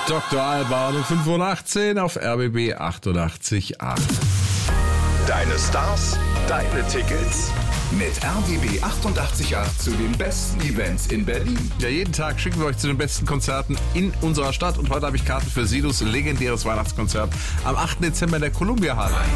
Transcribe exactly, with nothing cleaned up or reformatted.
Doktor Alban um fünf Uhr achtzehn auf R B B achtundachtzig Komma acht. Deine Stars, deine Tickets. Mit R B B achtundachtzig Komma acht zu den besten Events in Berlin. Ja, jeden Tag schicken wir euch zu den besten Konzerten in unserer Stadt. Und heute habe ich Karten für Sidos legendäres Weihnachtskonzert am achten Dezember in der Columbia Halle.